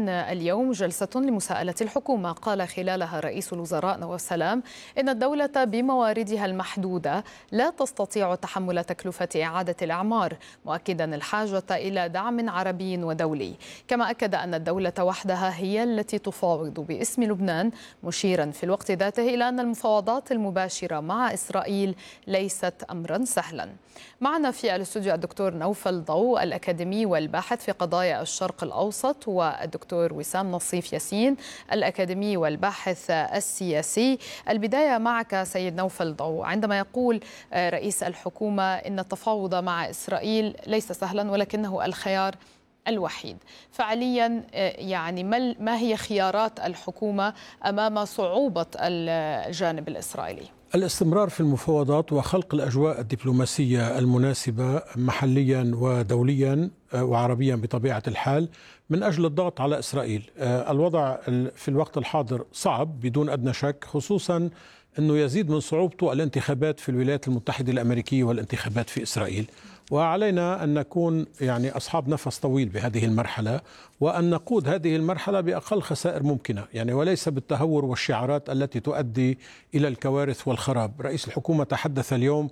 لبنان اليوم جلسة لمساءلة الحكومة. قال خلالها رئيس الوزراء نواف سلام إن الدولة بمواردها المحدودة لا تستطيع تحمل تكلفة إعادة الإعمار، مؤكدا الحاجة إلى دعم عربي ودولي. كما أكد أن الدولة وحدها هي التي تفاوض باسم لبنان، مشيرا في الوقت ذاته إلى أن المفاوضات المباشرة مع إسرائيل ليست أمرا سهلا. معنا في الاستوديو الدكتور نوفل ضوء الأكاديمي والباحث في قضايا الشرق الأوسط، والدكتور وسام نصيف ياسين الأكاديمي والباحث السياسي. البداية معك سيد نوفل ضوء. عندما يقول رئيس الحكومة إن التفاوض مع إسرائيل ليس سهلا ولكنه الخيار الوحيد، فعليا يعني ما هي خيارات الحكومة أمام صعوبة الجانب الإسرائيلي؟ الاستمرار في المفاوضات وخلق الأجواء الدبلوماسية المناسبة محليا ودوليا وعربيا بطبيعة الحال من أجل الضغط على إسرائيل. الوضع في الوقت الحاضر صعب بدون أدنى شك، خصوصا أنه يزيد من صعوبته الانتخابات في الولايات المتحدة الأمريكية والانتخابات في إسرائيل، وعلينا أن نكون يعني أصحاب نفس طويل بهذه المرحلة، وأن نقود هذه المرحلة بأقل خسائر ممكنة، يعني وليس بالتهور والشعارات التي تؤدي إلى الكوارث والخراب. رئيس الحكومة تحدث اليوم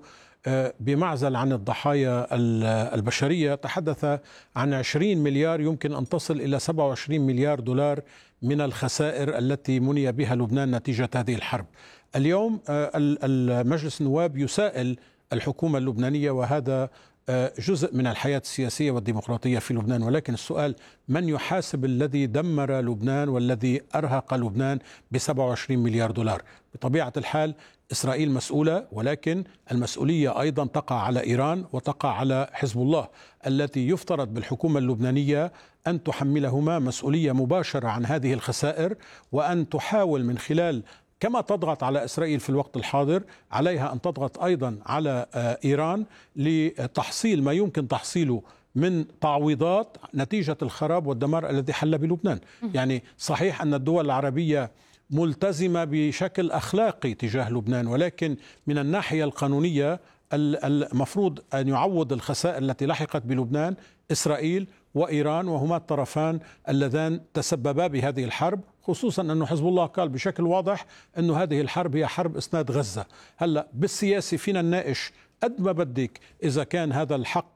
بمعزل عن الضحايا البشرية، تحدث عن 20 مليار يمكن أن تصل إلى 27 مليار دولار من الخسائر التي مني بها لبنان نتيجة هذه الحرب. اليوم المجلس النواب يسائل الحكومة اللبنانية، وهذا جزء من الحياة السياسية والديمقراطية في لبنان، ولكن السؤال من يحاسب الذي دمر لبنان والذي أرهق لبنان ب27 مليار دولار؟ بطبيعة الحال إسرائيل مسؤولة، ولكن المسؤولية أيضا تقع على إيران وتقع على حزب الله، التي يفترض بالحكومة اللبنانية أن تحملهما مسؤولية مباشرة عن هذه الخسائر، وأن تحاول من خلال كما تضغط على إسرائيل في الوقت الحاضر عليها أن تضغط أيضا على إيران لتحصيل ما يمكن تحصيله من تعويضات نتيجة الخراب والدمار الذي حل بلبنان. يعني صحيح أن الدول العربية ملتزمة بشكل أخلاقي تجاه لبنان، ولكن من الناحية القانونية المفروض أن يعوض الخسائر التي لحقت بلبنان إسرائيل وإيران، وهما الطرفان اللذان تسببا بهذه الحرب، خصوصا أن حزب الله قال بشكل واضح أن هذه الحرب هي حرب إسناد غزة. هلأ بالسياسي فينا نناقش قد ما بدك إذا كان هذا الحق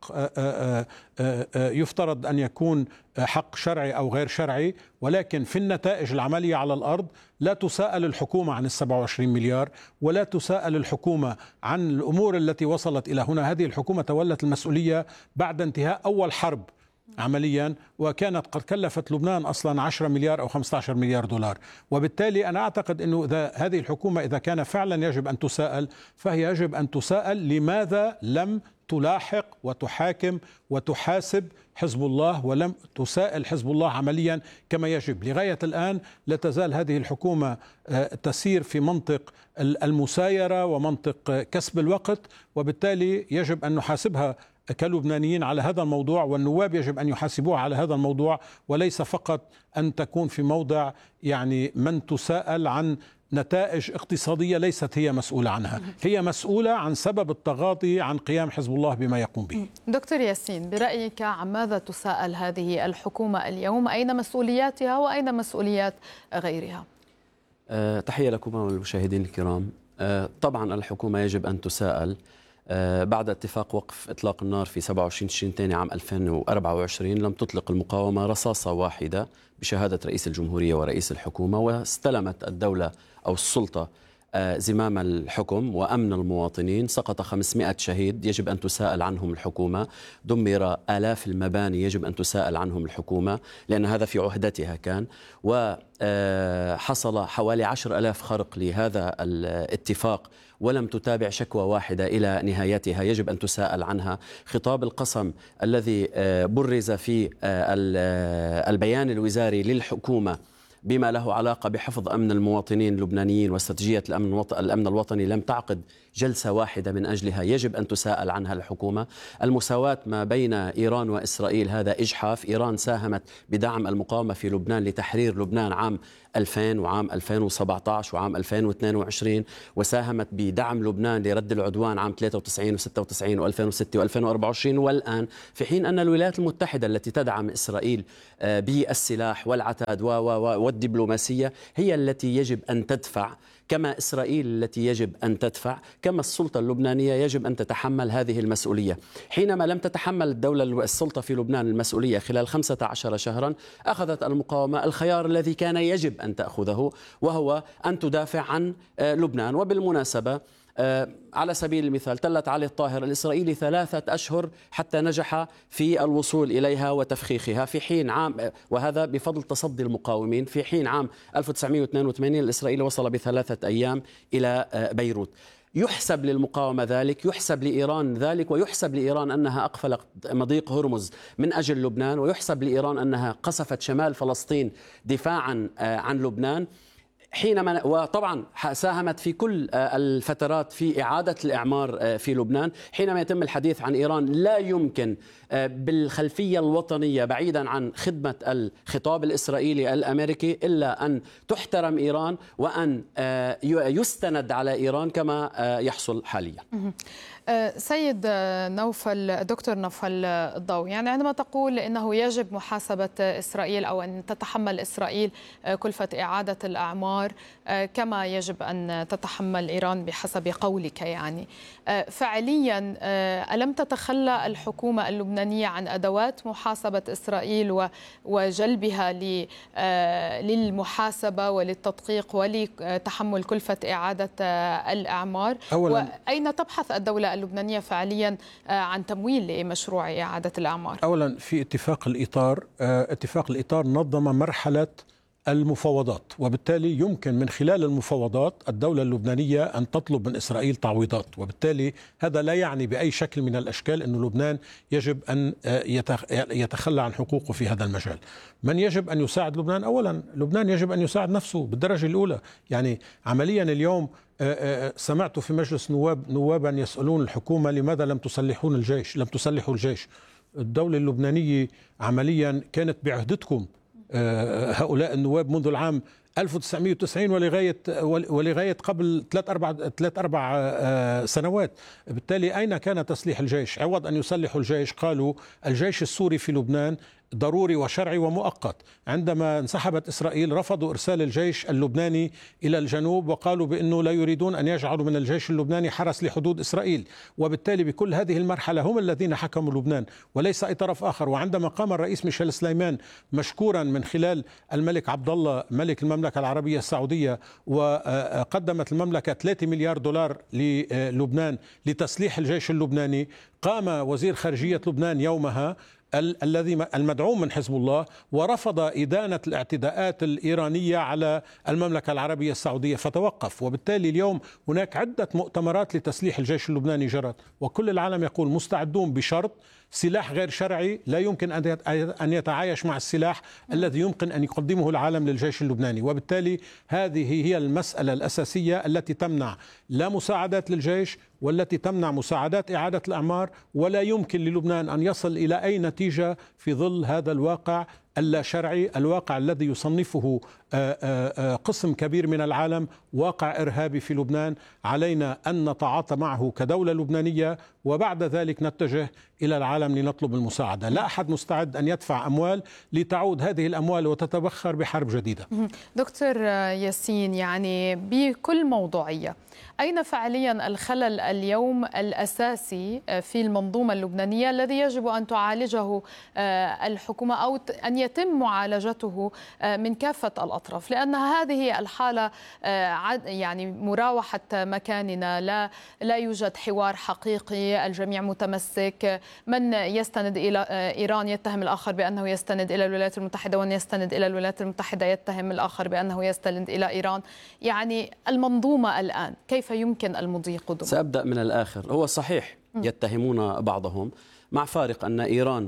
يفترض أن يكون حق شرعي أو غير شرعي، ولكن في النتائج العملية على الأرض لا تساءل الحكومة عن 27 مليار، ولا تساءل الحكومة عن الأمور التي وصلت إلى هنا. هذه الحكومة تولت المسؤولية بعد انتهاء أول حرب عمليا، وكانت قد كلفت لبنان أصلا 10 مليار أو 15 مليار دولار. وبالتالي أنا أعتقد أنه هذه الحكومة إذا كان فعلا يجب أن تساءل، فهي يجب أن تساءل لماذا لم تلاحق وتحاكم وتحاسب حزب الله، ولم تسائل حزب الله عمليا كما يجب. لغاية الآن لا تزال هذه الحكومة تسير في منطق المسايرة ومنطق كسب الوقت، وبالتالي يجب أن نحاسبها كلبنانيين على هذا الموضوع، والنواب يجب أن يحاسبوها على هذا الموضوع، وليس فقط أن تكون في موضع يعني من تساءل عن نتائج اقتصادية ليست هي مسؤولة عنها، هي مسؤولة عن سبب التغاضي عن قيام حزب الله بما يقوم به. دكتور ياسين، برأيك عن ماذا تساءل هذه الحكومة اليوم؟ أين مسؤولياتها وأين مسؤوليات غيرها؟ تحية لكم والمشاهدين الكرام. طبعا الحكومة يجب أن تساءل بعد اتفاق وقف إطلاق النار في 27 تشرين الثاني عام 2024. لم تطلق المقاومة رصاصة واحدة بشهادة رئيس الجمهورية ورئيس الحكومة، واستلمت الدولة أو السلطة زمام الحكم وأمن المواطنين. سقط 500 شهيد يجب أن تساءل عنهم الحكومة. دمر آلاف المباني يجب أن تساءل عنهم الحكومة، لأن هذا في عهدتها كان. وحصل حوالي 10,000 خرق لهذا الاتفاق ولم تتابع شكوى واحدة إلى نهايتها، يجب أن تساءل عنها. خطاب القسم الذي برز في البيان الوزاري للحكومة بما له علاقة بحفظ أمن المواطنين اللبنانيين واستراتيجية الأمن الوطني لم تعقد جلسة واحدة من أجلها يجب أن تساءل عنها الحكومة. المساواة ما بين إيران وإسرائيل هذا إجحاف. إيران ساهمت بدعم المقاومة في لبنان لتحرير لبنان عام 2000 وعام 2017 وعام 2022، وساهمت بدعم لبنان لرد العدوان عام 93 و96 و2006 و2024 والآن، في حين أن الولايات المتحدة التي تدعم إسرائيل بالسلاح والعتاد والدبلوماسية هي التي يجب أن تدفع، كما إسرائيل التي يجب أن تدفع، كما السلطة اللبنانية يجب أن تتحمل هذه المسؤولية. حينما لم تتحمل السلطة في لبنان المسؤولية خلال 15 شهرا، أخذت المقاومة الخيار الذي كان يجب أن تأخذه، وهو أن تدافع عن لبنان. وبالمناسبة على سبيل المثال تلت علي الطاهر الإسرائيلي 3 أشهر حتى نجح في الوصول إليها وتفخيخها، في حين وهذا بفضل تصدي المقاومين، في حين عام 1982 الإسرائيلي وصل ب3 أيام إلى بيروت. يحسب للمقاومة ذلك، يحسب لإيران ذلك، ويحسب لإيران أنها أقفلت مضيق هرمز من أجل لبنان، ويحسب لإيران أنها قصفت شمال فلسطين دفاعا عن لبنان، حينما وطبعا ساهمت في كل الفترات في إعادة الإعمار في لبنان. حينما يتم الحديث عن إيران لا يمكن بالخلفية الوطنية بعيدا عن خدمة الخطاب الإسرائيلي الأمريكي إلا أن تحترم إيران وأن يستند على إيران كما يحصل حاليا. سيد نوفل، دكتور نوفل الضوي، يعني عندما تقول إنه يجب محاسبة إسرائيل أو أن تتحمل إسرائيل كلفة إعادة الأعمار كما يجب أن تتحمل إيران بحسب قولك، يعني فعليا ألم تتخلى الحكومة اللبنانية عن أدوات محاسبة إسرائيل وجلبها للمحاسبة وللتدقيق ولتحمل كلفة إعادة الأعمار؟ وأين تبحث الدولة اللبنانية فعليا عن تمويل لمشروع إعادة الأعمار؟ أولا في اتفاق الإطار نظم مرحلة المفاوضات، وبالتالي يمكن من خلال المفاوضات الدولة اللبنانية أن تطلب من إسرائيل تعويضات، وبالتالي هذا لا يعني بأي شكل من الأشكال أن لبنان يجب أن يتخلى عن حقوقه في هذا المجال. من يجب أن يساعد لبنان؟ أولا لبنان يجب أن يساعد نفسه بالدرجة الأولى. يعني عمليا اليوم سمعت في مجلس نوابا يسألون الحكومة لماذا لم تسلحوا الجيش. الدولة اللبنانية عمليا كانت بعهدتكم هؤلاء النواب منذ العام 1990 ولغاية قبل 3-4 سنوات. بالتالي أين كان تسليح الجيش؟ عوض أن يسلحوا الجيش قالوا الجيش السوري في لبنان ضروري وشرعي ومؤقت. عندما انسحبت إسرائيل رفضوا إرسال الجيش اللبناني إلى الجنوب وقالوا بأنه لا يريدون أن يجعلوا من الجيش اللبناني حرس لحدود إسرائيل، وبالتالي بكل هذه المرحلة هم الذين حكموا لبنان وليس أي طرف آخر. وعندما قام الرئيس ميشيل سليمان مشكورا من خلال الملك عبد الله ملك المملكة العربية السعودية، وقدمت المملكة 3 مليار دولار للبنان لتسليح الجيش اللبناني، قام وزير خارجية لبنان يومها الذي المدعوم من حزب الله ورفض إدانة الاعتداءات الإيرانية على المملكة العربية السعودية فتوقف. وبالتالي اليوم هناك عدة مؤتمرات لتسليح الجيش اللبناني جرت، وكل العالم يقول مستعدون بشرط سلاح غير شرعي لا يمكن أن يتعايش مع السلاح الذي يمكن أن يقدمه العالم للجيش اللبناني. وبالتالي هذه هي المسألة الأساسية التي تمنع لا مساعدات للجيش والتي تمنع مساعدات إعادة الأعمار، ولا يمكن للبنان أن يصل إلى أي نتيجة في ظل هذا الواقع اللا شرعي، الواقع الذي يصنفه قسم كبير من العالم واقع إرهابي في لبنان. علينا أن نتعاطى معه كدولة لبنانية وبعد ذلك نتجه إلى العالم لنطلب المساعدة. لا أحد مستعد أن يدفع أموال لتعود هذه الأموال وتتبخر بحرب جديدة. دكتور ياسين، يعني بكل موضوعية، أين فعليا الخلل اليوم الأساسي في المنظومة اللبنانية الذي يجب أن تعالجه الحكومة أو أن يتم معالجته من كافة الأطراف؟ لأن هذه الحالة يعني مراوحة مكاننا، لا يوجد حوار حقيقي، الجميع متمسك، من يستند إلى إيران يتهم الآخر بأنه يستند إلى الولايات المتحدة، ومن يستند إلى الولايات المتحدة يتهم الآخر بأنه يستند إلى إيران. يعني المنظومة الآن كيف يمكن المضي قدما؟ سأبدأ من الآخر. هو صحيح يتهمون بعضهم، مع فارق أن إيران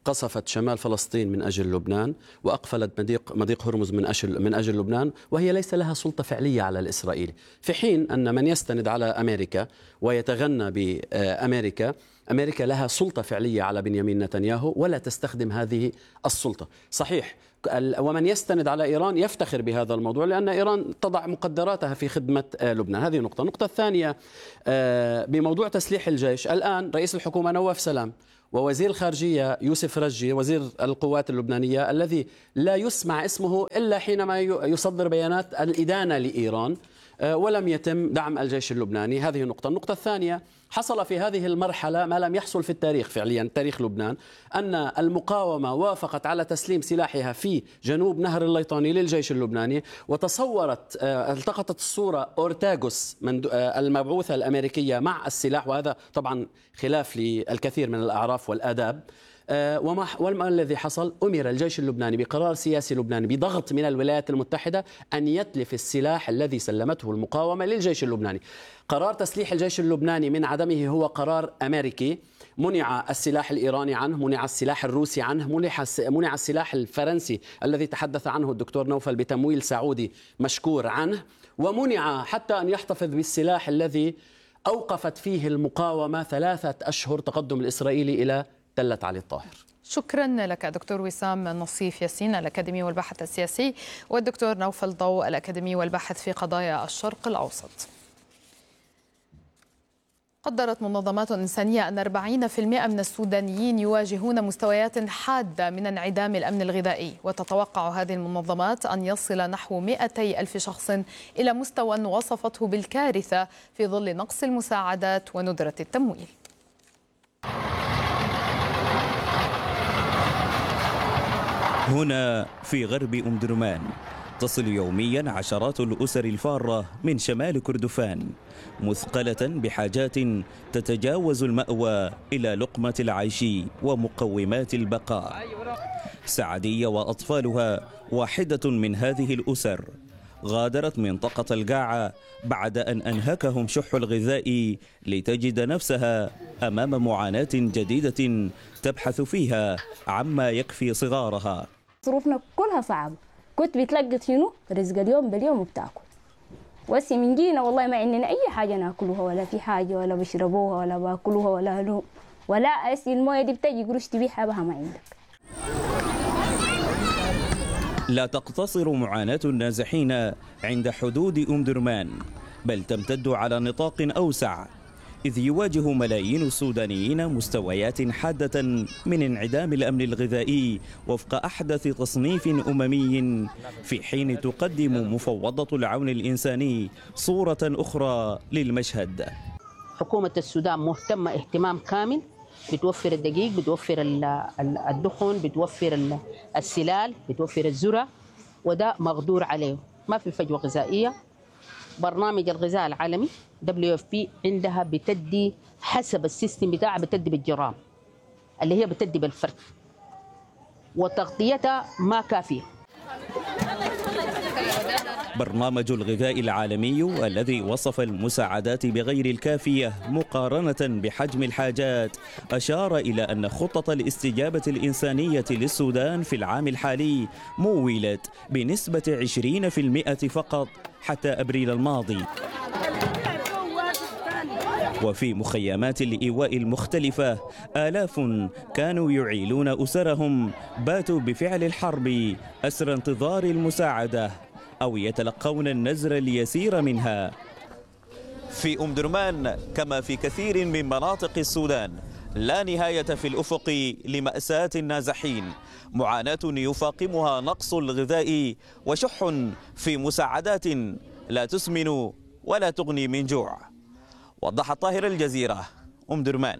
قصفت شمال فلسطين من أجل لبنان، وأقفلت مضيق هرمز من أجل لبنان، وهي ليس لها سلطة فعلية على الإسرائيلي، في حين أن من يستند على أمريكا ويتغنى بأمريكا، أمريكا لها سلطة فعلية على بنيامين نتنياهو ولا تستخدم هذه السلطة. صحيح، ومن يستند على إيران يفتخر بهذا الموضوع لأن إيران تضع مقدراتها في خدمة لبنان. هذه نقطة. النقطة الثانية بموضوع تسليح الجيش، الآن رئيس الحكومة نواف سلام ووزير الخارجية يوسف رجي وزير القوات اللبنانية الذي لا يسمع اسمه إلا حينما يصدر بيانات الإدانة لإيران، ولم يتم دعم الجيش اللبناني. هذه النقطة. النقطة الثانية، حصل في هذه المرحلة ما لم يحصل في التاريخ فعليا، تاريخ لبنان، أن المقاومة وافقت على تسليم سلاحها في جنوب نهر الليطاني للجيش اللبناني، وتصورت التقطت الصورة أورتاغوس المبعوثة الأمريكية مع السلاح، وهذا طبعا خلاف للكثير من الأعراف والآداب. وما الذي حصل؟ أمر الجيش اللبناني بقرار سياسي لبناني بضغط من الولايات المتحدة أن يتلف السلاح الذي سلمته المقاومة للجيش اللبناني. قرار تسليح الجيش اللبناني من عدمه هو قرار أمريكي، منع السلاح الإيراني عنه، منع السلاح الروسي عنه، منع السلاح الفرنسي الذي تحدث عنه الدكتور نوفل بتمويل سعودي مشكور عنه، ومنع حتى أن يحتفظ بالسلاح الذي أوقفت فيه المقاومة 3 أشهر تقدم الإسرائيلي إلى تلة علي الطاهر. شكرا لك دكتور وسام نصيف ياسين الأكاديمي والباحث السياسي، والدكتور نوفل ضو الأكاديمي والباحث في قضايا الشرق الأوسط. قدرت منظمات إنسانية أن 40% من السودانيين يواجهون مستويات حادة من انعدام الأمن الغذائي، وتتوقع هذه المنظمات أن يصل نحو 200,000 شخص إلى مستوى وصفته بالكارثة في ظل نقص المساعدات وندرة التمويل. هنا في غرب أم درمان تصل يوميا عشرات الأسر الفارة من شمال كردفان مثقلة بحاجات تتجاوز المأوى إلى لقمة العيش ومقومات البقاء. سعدية وأطفالها واحدة من هذه الأسر، غادرت منطقة القاعة بعد أن أنهكهم شح الغذاء لتجد نفسها أمام معاناة جديدة تبحث فيها عما يكفي صغارها. ظروفنا كلها صعبة، كنت بتلقط شنو رزق اليوم باليوم وبتاكل، وسي من جينا والله ما عندنا أي حاجة ناكلوها، ولا في حاجة ولا بشربوها ولا باكلوها ولا لو ولا أسي الموية دي بتجي قروش تبيعها بها ما عندك. لا تقتصر معاناة النازحين عند حدود أم درمان، بل تمتد على نطاق أوسع، إذ يواجه ملايين السودانيين مستويات حادة من انعدام الأمن الغذائي وفق أحدث تصنيف أممي، في حين تقدم مفوضة العون الإنساني صورة أخرى للمشهد. حكومة السودان مهتمة اهتمام كامل، بتوفر الدقيق، بتوفر الدخن، بتوفر السلال، بتوفر الذرة، وده مقدور عليه، ما في فجوة غذائية. برنامج الغذاء العالمي WFP عندها بتدي حسب السيستم بتاعها، بتدي بالجرام اللي هي بتدي بالفرد، وتغطيتها ما كافية. برنامج الغذاء العالمي الذي وصف المساعدات بغير الكافية مقارنة بحجم الحاجات، أشار إلى أن خطة الاستجابة الإنسانية للسودان في العام الحالي مولت بنسبة 20% فقط حتى أبريل الماضي. وفي مخيمات الإيواء المختلفة آلاف كانوا يعيلون أسرهم باتوا بفعل الحرب أسر انتظار المساعدة أو يتلقون النزر اليسير منها. في أم درمان كما في كثير من مناطق السودان لا نهاية في الأفق لمأساة النازحين، معاناة يفاقمها نقص الغذاء وشح في مساعدات لا تسمن ولا تغني من جوع. وضح الطاهر، الجزيرة، أم درمان.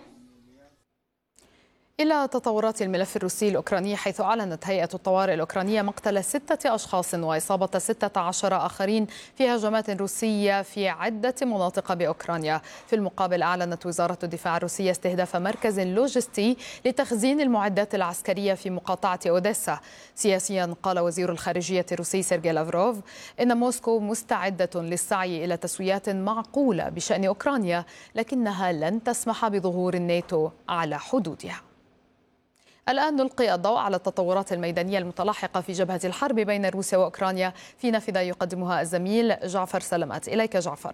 إلى تطورات الملف الروسي الأوكراني، حيث أعلنت هيئة الطوارئ الأوكرانية مقتل 6 أشخاص وإصابة 16 آخرين في هجمات روسية في عدة مناطق بأوكرانيا. في المقابل أعلنت وزارة الدفاع الروسية استهداف مركز لوجستي لتخزين المعدات العسكرية في مقاطعة أوديسا. سياسيا، قال وزير الخارجية الروسي سيرجي لافروف إن موسكو مستعدة للسعي إلى تسويات معقولة بشأن أوكرانيا، لكنها لن تسمح بظهور الناتو على حدودها. الآن نلقي الضوء على التطورات الميدانية المتلاحقة في جبهة الحرب بين روسيا وأوكرانيا في نافذة يقدمها الزميل جعفر سلامات. إليك جعفر.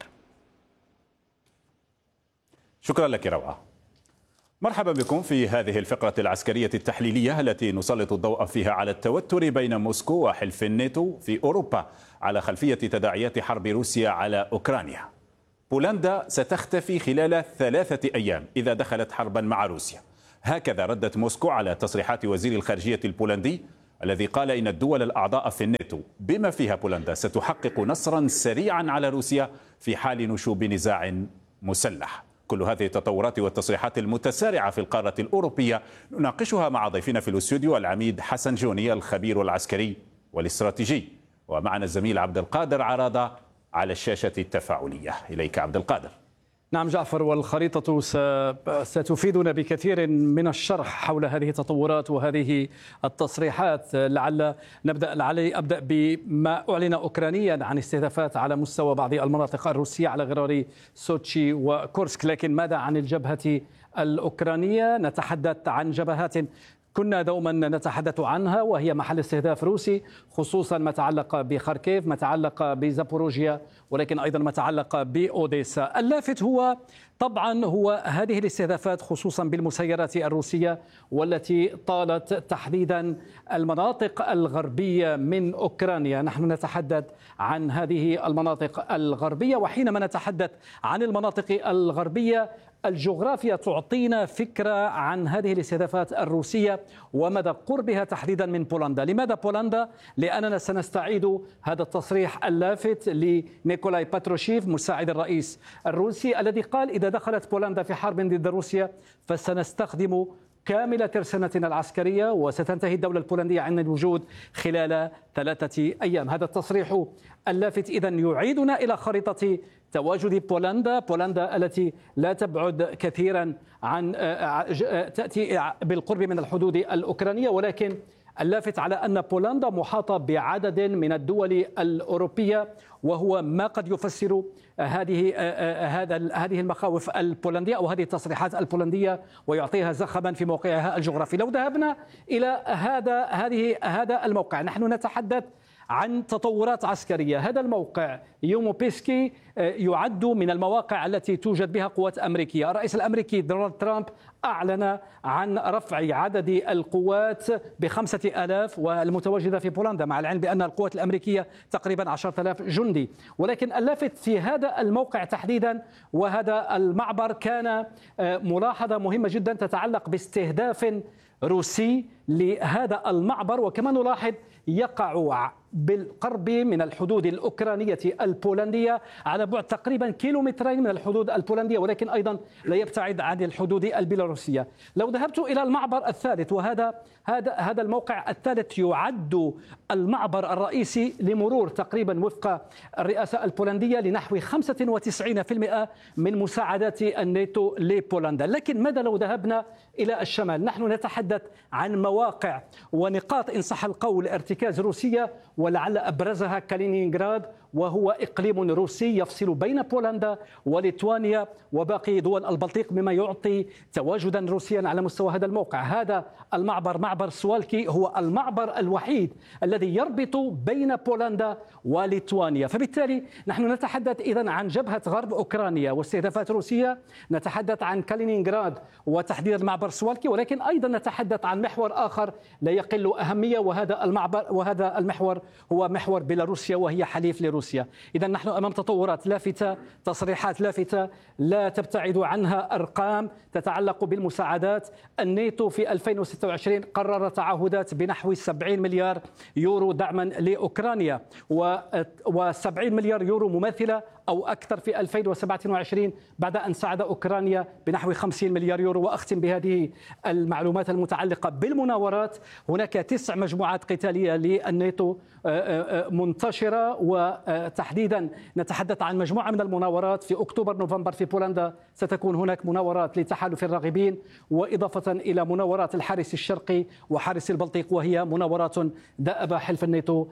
شكرا لك روعة. مرحبا بكم في هذه الفقرة العسكرية التحليلية التي نسلط الضوء فيها على التوتر بين موسكو وحلف الناتو في أوروبا على خلفية تداعيات حرب روسيا على أوكرانيا. بولندا ستختفي خلال 3 أيام إذا دخلت حربا مع روسيا، هكذا ردت موسكو على تصريحات وزير الخارجية البولندي الذي قال إن الدول الأعضاء في الناتو بما فيها بولندا ستحقق نصرا سريعا على روسيا في حال نشوب نزاع مسلح. كل هذه التطورات والتصريحات المتسارعة في القارة الأوروبية نناقشها مع ضيفنا في الاستوديو العميد حسن جوني الخبير العسكري والاستراتيجي، ومعنا الزميل عبد القادر عراضة على الشاشة التفاعلية. إليك عبد القادر. نعم جعفر، والخريطة ستفيدنا بكثير من الشرح حول هذه التطورات وهذه التصريحات. لعلي أبدأ بما أعلن أوكرانيا عن استهدافات على مستوى بعض المناطق الروسية على غرار سوتشي وكورسك، لكن ماذا عن الجبهة الأوكرانية؟ نتحدث عن جبهات كنا دوما نتحدث عنها وهي محل استهداف روسي، خصوصا ما تعلق بخاركيف، ما تعلق بزابوروجيا، ولكن أيضا ما تعلق بأوديسا. اللافت هو طبعا هو هذه الاستهدافات خصوصا بالمسيرات الروسية والتي طالت تحديدا المناطق الغربية من أوكرانيا. نحن نتحدث عن هذه المناطق الغربية، وحينما نتحدث عن المناطق الغربية الجغرافيا تعطينا فكرة عن هذه الاستهدافات الروسية ومدى قربها تحديدا من بولندا. لماذا بولندا؟ لأننا سنستعيد هذا التصريح اللافت لنيكولاي باتروشيف مساعد الرئيس الروسي الذي قال إذا دخلت بولندا في حرب ضد روسيا فسنستخدم كامل ترسانتنا العسكرية وستنتهي الدولة البولندية عن الوجود خلال 3 أيام. هذا التصريح اللافت إذن يعيدنا إلى خريطة تواجد بولندا التي لا تبعد كثيرا عن تأتي بالقرب من الحدود الأوكرانية، ولكن اللافت على أن بولندا محاطة بعدد من الدول الأوروبية، وهو ما قد يفسر هذه المخاوف البولندية أو هذه التصريحات البولندية ويعطيها زخما في موقعها الجغرافي. لو ذهبنا إلى هذا الموقع، نحن نتحدث عن تطورات عسكرية. هذا الموقع يوموبيسكي يعد من المواقع التي توجد بها قوات أمريكية. الرئيس الأمريكي دونالد ترامب أعلن عن رفع عدد القوات ب5000 والمتواجدة في بولندا، مع العلم بأن القوات الأمريكية تقريبا 10,000 جندي. ولكن اللافت في هذا الموقع تحديدا وهذا المعبر كان ملاحظة مهمة جدا تتعلق باستهداف روسي لهذا المعبر، وكما نلاحظ يقع بالقرب من الحدود الأوكرانية البولندية على بعد تقريبا 2 كيلومترين من الحدود البولندية، ولكن أيضا لا يبتعد عن الحدود البيلاروسية. لو ذهبت إلى المعبر الثالث، وهذا الموقع الثالث يعد المعبر الرئيسي لمرور تقريبا وفق الرئاسة البولندية لنحو 95% من مساعدات الناتو لبولندا. لكن ماذا لو ذهبنا إلى الشمال؟ نحن نتحدث عن مواقع ونقاط إن صح القول ارتكاز روسية، ولعل أبرزها كالينينغراد، وهو إقليم روسي يفصل بين بولندا وليتوانيا وباقي دول البلطيق، مما يعطي تواجدا روسيا على مستوى هذا الموقع. هذا المعبر معبر سوالكي هو المعبر الوحيد الذي يربط بين بولندا وليتوانيا. فبالتالي نحن نتحدث إذن عن جبهة غرب أوكرانيا واستهدافات روسية، نتحدث عن كالينينغراد وتحديد معبر سوالكي، ولكن أيضا نتحدث عن محور آخر لا يقل أهمية، وهذا المحور هو محور بيلاروسيا وهي حليف لروسيا. إذا نحن أمام تطورات لافتة، تصريحات لافتة لا تبتعد عنها أرقام تتعلق بالمساعدات. الناتو في 2026 قرر تعهدات بنحو 70 مليار يورو دعما لأوكرانيا، و70 مليار يورو مماثلة أو أكثر في 2027 بعد أن ساعد أوكرانيا بنحو 50 مليار يورو. وأختم بهذه المعلومات المتعلقة بالمناورات. هناك 9 مجموعات قتالية للناتو منتشرة، وتحديدا نتحدث عن مجموعة من المناورات في أكتوبر نوفمبر في بولندا. ستكون هناك مناورات لتحالف الراغبين، وإضافة إلى مناورات الحارس الشرقي وحارس البلطيق، وهي مناورات دأب حلف الناتو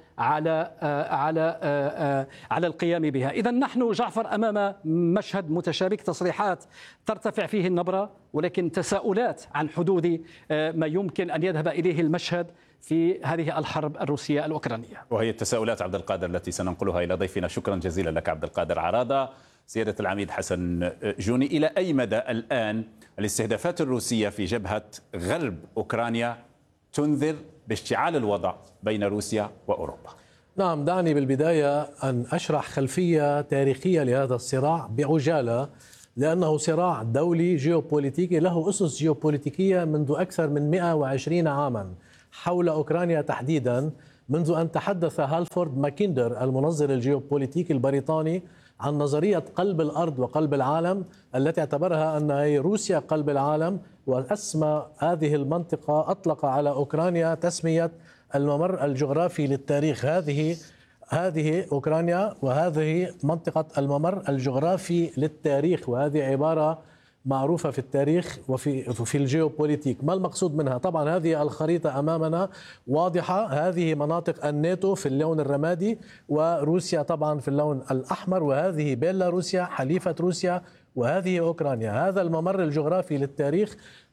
على القيام بها. إذا نحن جعفر أمام مشهد متشابك، تصريحات ترتفع فيه النبرة، ولكن تساؤلات عن حدود ما يمكن أن يذهب إليه المشهد في هذه الحرب الروسية الأوكرانية. وهي التساؤلات عبد القادر التي سننقلها إلى ضيفنا. شكرا جزيلا لك عبد القادر عراضة. سيادة العميد حسن جوني، إلى أي مدى الآن الاستهدافات الروسية في جبهة غرب أوكرانيا تنذر باشتعال الوضع بين روسيا وأوروبا؟ نعم، دعني بالبداية أن أشرح خلفية تاريخية لهذا الصراع بعجالة، لأنه صراع دولي جيوبوليتيكي له أسس جيوبوليتيكية منذ أكثر من 120 عاما حول أوكرانيا تحديدا، منذ أن تحدث هالفورد ماكيندر المنظر الجيوبوليتيكي البريطاني عن نظرية قلب الأرض وقلب العالم، التي اعتبرها أن روسيا قلب العالم، وأسمى هذه المنطقة، أطلق على أوكرانيا تسمية الممر الجغرافي للتاريخ. هذه أوكرانيا، وهذه منطقة الممر الجغرافي للتاريخ، وهذه عبارة معروفة في التاريخ وفي الجيوبوليتيك. ما المقصود منها؟ طبعا هذه الخريطة أمامنا واضحة، هذه مناطق الناتو في اللون الرمادي، وروسيا طبعا في اللون الأحمر، وهذه بيلاروسيا حليفة روسيا، وهذه أوكرانيا. هذا الممر الجغرافي للتاريخ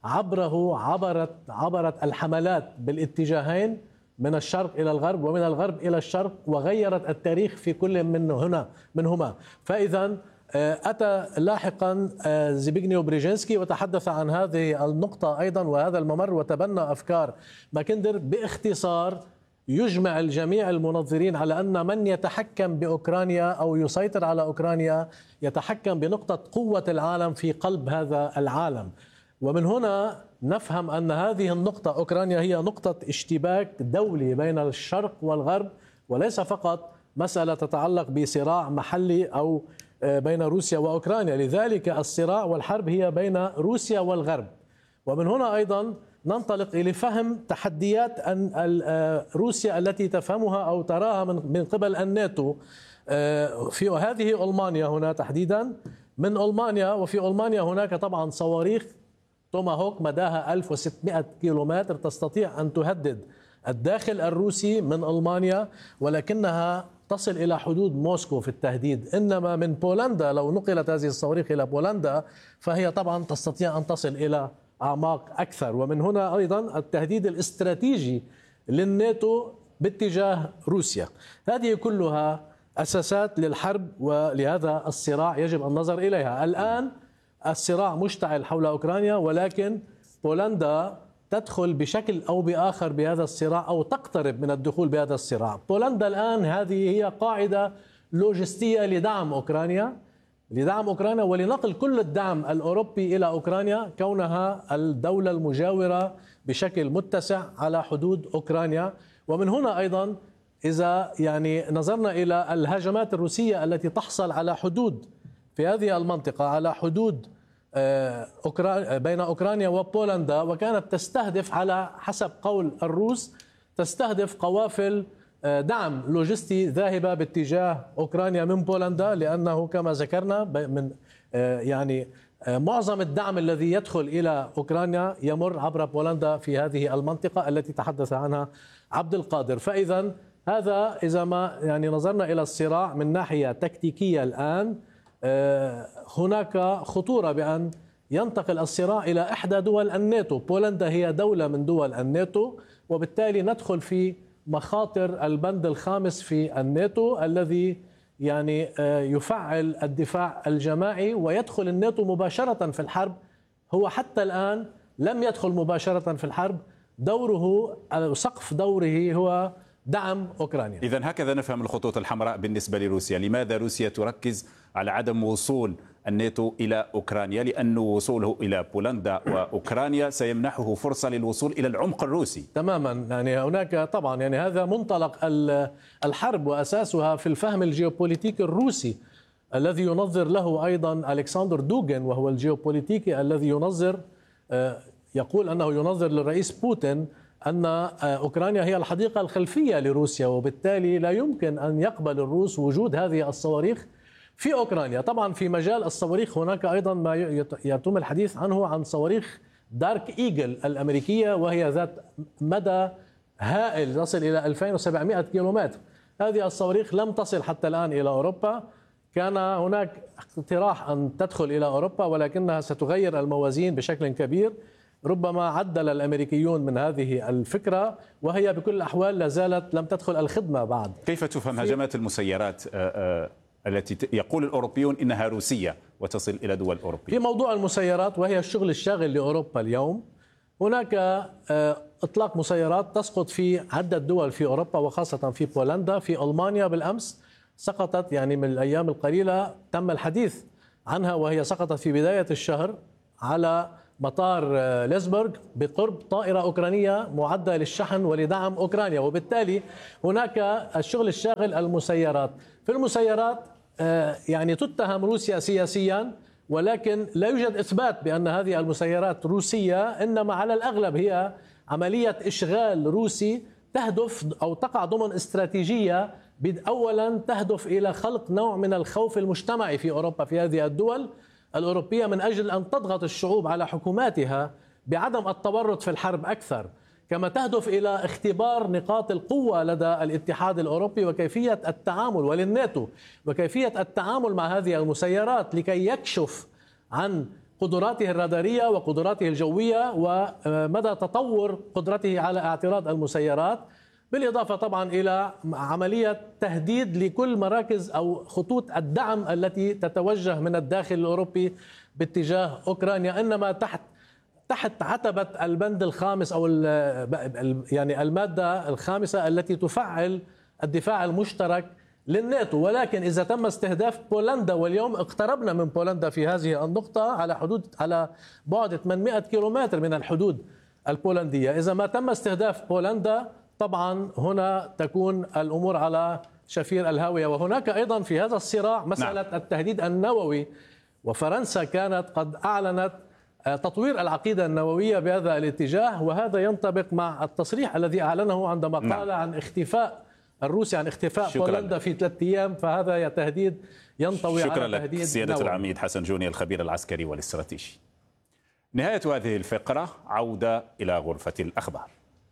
عبرت الحملات بالاتجاهين، من الشرق إلى الغرب ومن الغرب إلى الشرق، وغيرت التاريخ في كل منهما. فإذا أتى لاحقا زبيغنيو بريجينسكي وتحدث عن هذه النقطة أيضا وهذا الممر، وتبنى أفكار ماكندر. باختصار يجمع الجميع المنظرين على أن من يتحكم بأوكرانيا أو يسيطر على أوكرانيا يتحكم بنقطة قوة العالم في قلب هذا العالم. ومن هنا نفهم أن هذه النقطة أوكرانيا هي نقطة اشتباك دولي بين الشرق والغرب، وليس فقط مسألة تتعلق بصراع محلي أو بين روسيا وأوكرانيا. لذلك الصراع والحرب هي بين روسيا والغرب. ومن هنا أيضا ننطلق إلى فهم تحديات روسيا التي تفهمها أو تراها من قبل الناتو. في هذه ألمانيا هنا تحديدا، من ألمانيا، وفي ألمانيا هناك طبعا صواريخ توماهوك مداها 1600 كيلومتر تستطيع أن تهدد الداخل الروسي من ألمانيا، ولكنها تصل إلى حدود موسكو في التهديد. إنما من بولندا لو نقلت هذه الصواريخ إلى بولندا فهي طبعا تستطيع أن تصل إلى أعماق أكثر. ومن هنا أيضا التهديد الاستراتيجي للناتو باتجاه روسيا. هذه كلها أساسات للحرب ولهذا الصراع يجب النظر إليها. الآن الصراع مشتعل حول أوكرانيا، ولكن بولندا تدخل بشكل أو بآخر بهذا الصراع أو تقترب من الدخول بهذا الصراع. بولندا الآن هذه هي قاعدة لوجستية لدعم أوكرانيا ولنقل كل الدعم الأوروبي إلى أوكرانيا، كونها الدولة المجاورة بشكل متسع على حدود أوكرانيا. ومن هنا أيضا إذا نظرنا إلى الهجمات الروسية التي تحصل على حدود في هذه المنطقة، على حدود بين أوكرانيا وبولندا، وكانت تستهدف على حسب قول الروس تستهدف قوافل دعم لوجستي ذاهبة باتجاه أوكرانيا من بولندا، لأنه كما ذكرنا من معظم الدعم الذي يدخل إلى أوكرانيا يمر عبر بولندا في هذه المنطقة التي تحدث عنها عبد القادر. فإذا هذا إذا ما نظرنا إلى الصراع من ناحية تكتيكية الآن، هناك خطورة بأن ينتقل الصراع إلى إحدى دول الناتو. بولندا هي دولة من دول الناتو، وبالتالي ندخل في مخاطر البند الخامس في الناتو الذي يفعل الدفاع الجماعي ويدخل الناتو مباشرة في الحرب. هو حتى الآن لم يدخل مباشرة في الحرب، دوره سقف دوره هو دعم أوكرانيا. إذن هكذا نفهم الخطوط الحمراء بالنسبة لروسيا. لماذا روسيا تركز على عدم وصول الناتو إلى أوكرانيا؟ لأن وصوله إلى بولندا وأوكرانيا سيمنحه فرصة للوصول إلى العمق الروسي تماما. هناك طبعا هذا منطلق الحرب وأساسها في الفهم الجيوبوليتيكي الروسي الذي ينظر له أيضا ألكسندر دوغن، وهو الجيوبوليتيكي الذي ينظر، يقول أنه ينظر للرئيس بوتين أن أوكرانيا هي الحديقة الخلفية لروسيا، وبالتالي لا يمكن أن يقبل الروس وجود هذه الصواريخ في أوكرانيا. طبعا في مجال الصواريخ هناك أيضا ما يتم الحديث عنه عن صواريخ دارك إيجل الأمريكية، وهي ذات مدى هائل تصل إلى 2700 كيلومتر. هذه الصواريخ لم تصل حتى الآن إلى أوروبا. كان هناك اقتراح أن تدخل إلى أوروبا، ولكنها ستغير الموازين بشكل كبير. ربما عدل الأمريكيون من هذه الفكرة، وهي بكل الأحوال لا زالت لم تدخل الخدمة بعد. كيف تفهم هجمات المسيرات التي يقول الأوروبيون إنها روسية وتصل إلى دول أوروبية؟ في موضوع المسيرات، وهي الشغل الشاغل لأوروبا اليوم، هناك إطلاق مسيرات تسقط في عدة دول في أوروبا، وخاصة في بولندا. في ألمانيا بالأمس سقطت، يعني من الأيام القليلة تم الحديث عنها، وهي سقطت في بداية الشهر على مطار ليسبورغ بقرب طائرة أوكرانية معدة للشحن ولدعم أوكرانيا. وبالتالي هناك الشغل الشاغل المسيرات. في المسيرات يعني تتهم روسيا سياسيا، ولكن لا يوجد إثبات بأن هذه المسيرات روسية، إنما على الأغلب هي عملية إشغال روسي تهدف أو تقع ضمن استراتيجية أولا تهدف إلى خلق نوع من الخوف المجتمعي في أوروبا، في هذه الدول الأوروبية، من أجل أن تضغط الشعوب على حكوماتها بعدم التورط في الحرب أكثر، كما تهدف إلى اختبار نقاط القوة لدى الاتحاد الأوروبي وكيفية التعامل، وللناتو، وكيفية التعامل مع هذه المسيرات لكي يكشف عن قدراته الرادارية وقدراته الجوية ومدى تطور قدرته على اعتراض المسيرات، بالإضافة طبعا إلى عملية تهديد لكل مراكز أو خطوط الدعم التي تتوجه من الداخل الأوروبي باتجاه أوكرانيا، إنما تحت عتبة البند الخامس أو يعني المادة الخامسة التي تفعل الدفاع المشترك للناتو. ولكن إذا تم استهداف بولندا، واليوم اقتربنا من بولندا في هذه النقطة على بعد 800 كيلومتر من الحدود البولندية، إذا ما تم استهداف بولندا طبعا هنا تكون الأمور على شفير الهاوية. وهناك أيضا في هذا الصراع مسألة التهديد النووي، وفرنسا كانت قد أعلنت تطوير العقيدة النووية بهذا الاتجاه، وهذا ينطبق مع التصريح الذي أعلنه عندما قال عن اختفاء الروسي، عن اختفاء بولندا في 3 أيام، فهذا تهديد ينطوي على تهديد شكرا لك سيادة العميد حسن جوني، الخبير العسكري والاستراتيجي. نهاية هذه الفقرة، عودة إلى غرفة الأخبار.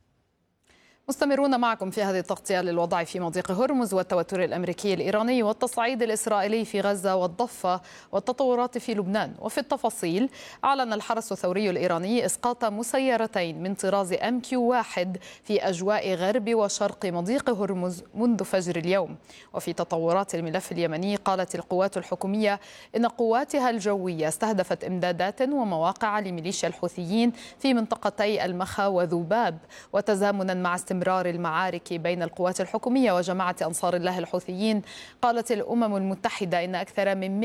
مستمرون معكم في هذه التغطية للوضع في مضيق هرمز والتوتر الأمريكي الإيراني والتصعيد الإسرائيلي في غزة والضفة والتطورات في لبنان. وفي التفاصيل، أعلن الحرس الثوري الإيراني إسقاط مسيرتين من طراز MQ-1 في أجواء غرب وشرق مضيق هرمز منذ فجر اليوم. وفي تطورات الملف اليمني، قالت القوات الحكومية إن قواتها الجوية استهدفت إمدادات ومواقع لميليشيا الحوثيين في منطقتي المخا وذوباب. وتزامنا مع استمرار المعارك بين القوات الحكومية وجماعة أنصار الله الحوثيين، قالت الأمم المتحدة إن أكثر من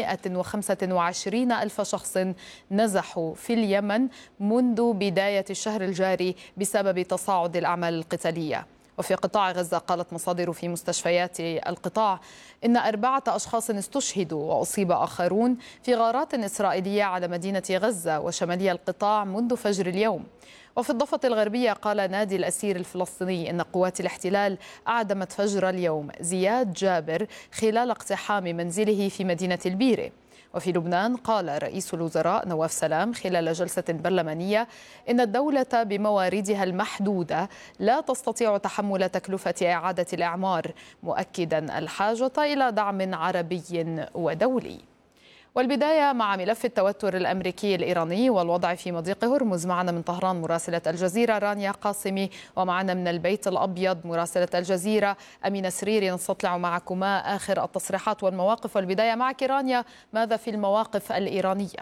125 ألف شخص نزحوا في اليمن منذ بداية الشهر الجاري بسبب تصاعد الأعمال القتالية. وفي قطاع غزة، قالت مصادر في مستشفيات القطاع إن 4 أشخاص استشهدوا وأصيب آخرون في غارات إسرائيلية على مدينة غزة وشمالي القطاع منذ فجر اليوم. وفي الضفة الغربية، قال نادي الأسير الفلسطيني إن قوات الاحتلال أعدمت فجر اليوم زياد جابر خلال اقتحام منزله في مدينة البيرة. وفي لبنان، قال رئيس الوزراء نواف سلام خلال جلسة برلمانية إن الدولة بمواردها المحدودة لا تستطيع تحمل تكلفة إعادة الإعمار، مؤكدا الحاجة إلى دعم عربي ودولي. والبداية مع ملف التوتر الأمريكي الإيراني والوضع في مضيق هرمز. معنا من طهران مراسلة الجزيرة رانيا قاسمي، ومعنا من البيت الأبيض مراسلة الجزيرة أمينة سريري، نستطلع معكما آخر التصريحات والمواقف. والبداية معك رانيا، ماذا في المواقف الإيرانية؟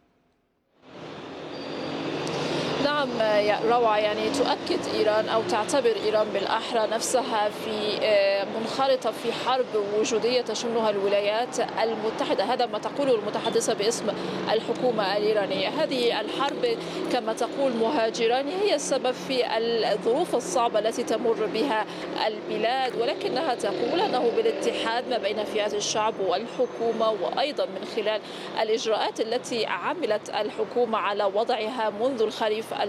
نعم يا روعة، يعني تؤكد إيران أو تعتبر إيران بالأحرى نفسها في منخرطة في حرب وجودية تشنها الولايات المتحدة. هذا ما تقوله المتحدثة باسم الحكومة الإيرانية. هذه الحرب كما تقول مهاجران هي السبب في الظروف الصعبة التي تمر بها البلاد، ولكنها تقول أنه بالاتحاد ما بين فئات الشعب والحكومة، وأيضا من خلال الإجراءات التي عملت الحكومة على وضعها منذ الخريف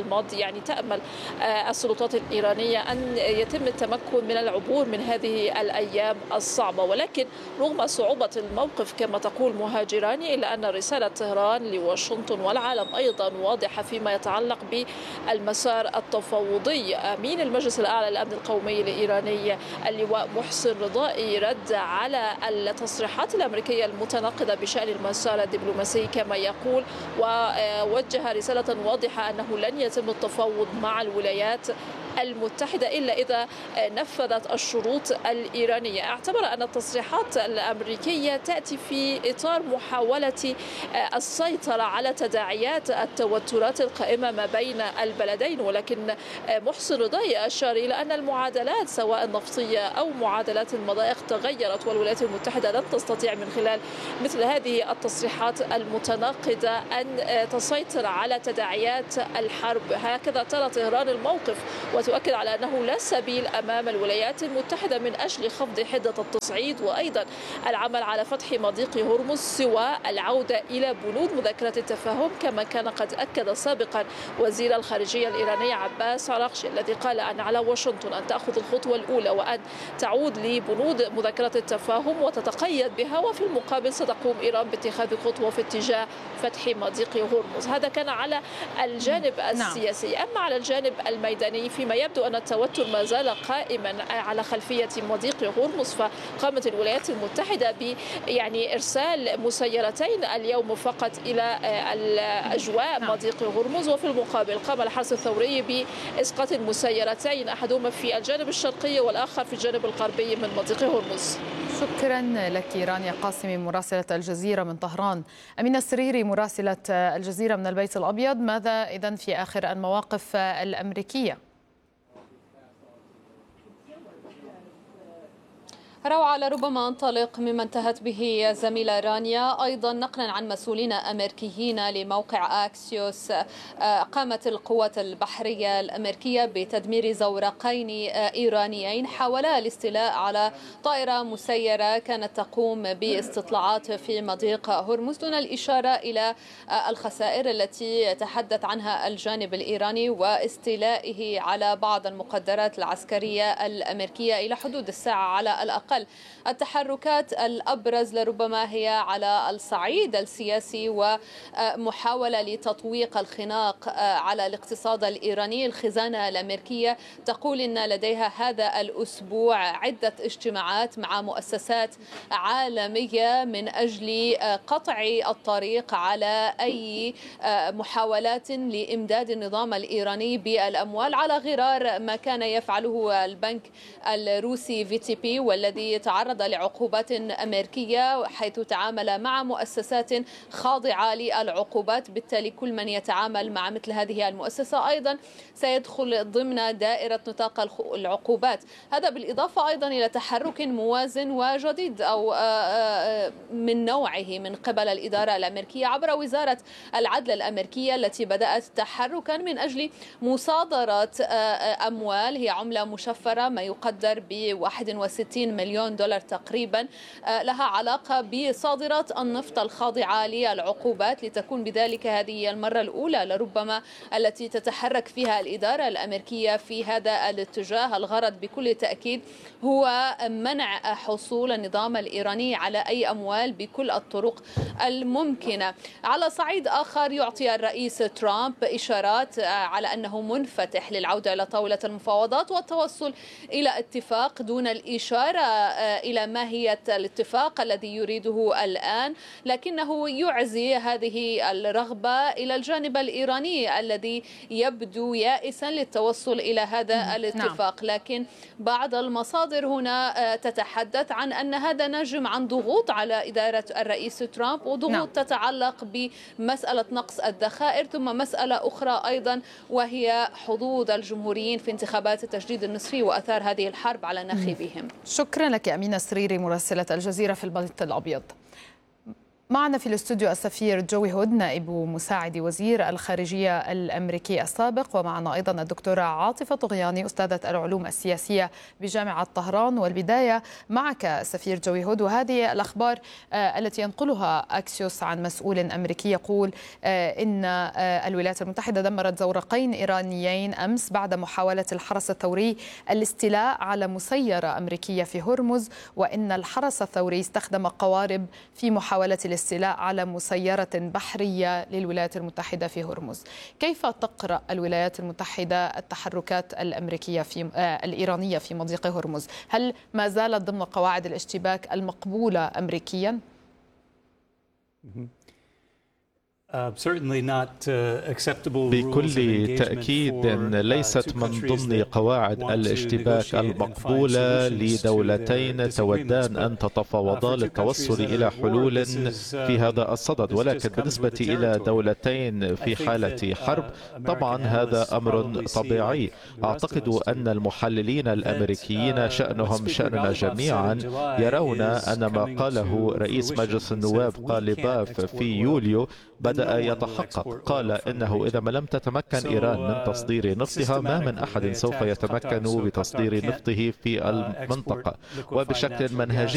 الماضي يعني تأمل السلطات الإيرانية أن يتم التمكن من العبور من هذه الأيام الصعبة. ولكن رغم صعوبة الموقف كما تقول مهاجراني إلا أن رسالة طهران لواشنطن والعالم أيضا واضحة فيما يتعلق بالمسار التفاوضي. أمين المجلس الأعلى للأمن القومي الإيراني اللواء محسن رضائي رد على التصريحات الأمريكية المتناقضة بشأن المسار الدبلوماسي كما يقول، ووجه رسالة واضحة أنه لن يتم التفاوض مع الولايات المتحدة إلا إذا نفذت الشروط الإيرانية. اعتبر أن التصريحات الأمريكية تأتي في إطار محاولة السيطرة على تداعيات التوترات القائمة ما بين البلدين. ولكن محسن رضائي أشار إلى أن المعادلات سواء النفطية أو معادلات المضائق تغيرت، والولايات المتحدة لن تستطيع من خلال مثل هذه التصريحات المتناقضة أن تسيطر على تداعيات الحرب. هكذا ترى طهران الموقف، وتؤكد على أنه لا سبيل أمام الولايات المتحدة من أجل خفض حدة التصعيد وأيضا العمل على فتح مضيق هرمز سوى العودة إلى بنود مذكرة التفاهم، كما كان قد أكد سابقا وزير الخارجية الإيراني عباس عراقشي الذي قال أن على واشنطن أن تأخذ الخطوة الأولى وأن تعود لبنود مذكرة التفاهم وتتقيد بها، وفي المقابل ستقوم إيران باتخاذ خطوة في اتجاه فتح مضيق هرمز. هذا كان على الجانب السياسي. أما على الجانب الميداني فيما يبدو أن التوتر ما زال قائما على خلفية مضيق هرمز، فقامت الولايات المتحدة إرسال مسيرتين اليوم فقط إلى الأجواء مضيق هرمز، وفي المقابل قام الحرس الثوري بإسقاط المسيرتين أحدهما في الجانب الشرقي والآخر في الجانب الغربي من مضيق هرمز. شكرا لك رانيا قاسمي مراسلة الجزيرة من طهران. أمينة السريري مراسلة الجزيرة من البيت الأبيض، ماذا إذن في آخر المواقف الأمريكية؟ روعة، لربما أنطلق مما انتهت به زميلة رانيا. أيضا نقلا عن مسؤولين أمريكيين لموقع أكسيوس، قامت القوات البحرية الأمريكية بتدمير زورقين إيرانيين حاولا الاستيلاء على طائرة مسيرة كانت تقوم باستطلاعات في مضيق هرمز، دون الإشارة إلى الخسائر التي يتحدث عنها الجانب الإيراني واستيلائه على بعض المقدرات العسكرية الأمريكية إلى حدود الساعة على الأقل. التحركات الأبرز لربما هي على الصعيد السياسي ومحاولة لتطويق الخناق على الاقتصاد الإيراني. الخزانة الأمريكية تقول إن لديها هذا الأسبوع عدة اجتماعات مع مؤسسات عالمية من أجل قطع الطريق على أي محاولات لإمداد النظام الإيراني بالأموال، على غرار ما كان يفعله البنك الروسي VTP والذي تعرض لعقوبات أمريكية حيث تعامل مع مؤسسات خاضعة للعقوبات. بالتالي كل من يتعامل مع مثل هذه المؤسسة أيضا سيدخل ضمن دائرة نطاق العقوبات. هذا بالإضافة أيضا إلى تحرك موازن وجديد أو من نوعه من قبل الإدارة الأمريكية عبر وزارة العدل الأمريكية التي بدأت تحركا من أجل مصادرة أموال هي عملة مشفرة ما يقدر ب61 مليون دولار تقريبا لها علاقة بصادرات النفط الخاضعة للعقوبات، لتكون بذلك هذه المرة الأولى لربما التي تتحرك فيها الإدارة الأمريكية في هذا الاتجاه. الغرض بكل تأكيد هو منع حصول النظام الإيراني على أي أموال بكل الطرق الممكنة. على صعيد آخر يعطي الرئيس ترامب إشارات على أنه منفتح للعودة إلى طاولة المفاوضات والتوصل إلى اتفاق دون الإشارة إلى ماهية الاتفاق الذي يريده الآن، لكنه يعزي هذه الرغبة إلى الجانب الإيراني الذي يبدو يائسا للتوصل إلى هذا الاتفاق. لكن بعض المصادر هنا تتحدث عن أن هذا ناجم عن ضغوط على إدارة الرئيس ترامب، وضغوط تتعلق بمسألة نقص الذخائر، ثم مسألة أخرى أيضا وهي حظوظ الجمهوريين في انتخابات التجديد النصفي وأثار هذه الحرب على ناخبهم. شكرا لك أمينة السريري مراسلة الجزيرة في البيت الأبيض. معنا في الاستوديو السفير جوي هود نائب مساعد وزير الخارجية الأمريكي السابق، ومعنا أيضا الدكتورة عاطفة طغياني أستاذة العلوم السياسية بجامعة طهران. والبداية معك سفير جوي هود، وهذه الأخبار التي ينقلها أكسيوس عن مسؤول أمريكي يقول إن الولايات المتحدة دمرت زورقين إيرانيين أمس بعد محاولة الحرس الثوري الاستيلاء على مسيرة أمريكية في هرمز، وإن الحرس الثوري استخدم قوارب في محاولة الاستيلاء على مسيرة بحرية للولايات المتحدة في هرمز. كيف تقرأ الولايات المتحدة التحركات الأمريكية الإيرانية في مضيق هرمز؟ هل ما زالت ضمن قواعد الاشتباك المقبولة أمريكيا؟ بكل تأكيد ليست من ضمن قواعد الاشتباك المقبولة لدولتين تودان أن تتفاوضا للتوصل إلى حلول في هذا الصدد، ولكن بالنسبة إلى دولتين في حالة حرب طبعا هذا أمر طبيعي. أعتقد أن المحللين الأمريكيين شأنهم شأننا جميعا يرون أن ما قاله رئيس مجلس النواب قاليباف في يوليو بدأ يتحقق. قال إنه إذا ما لم تتمكن إيران من تصدير نفطها ما من أحد سوف يتمكن بتصدير نفطه في المنطقة، وبشكل منهجي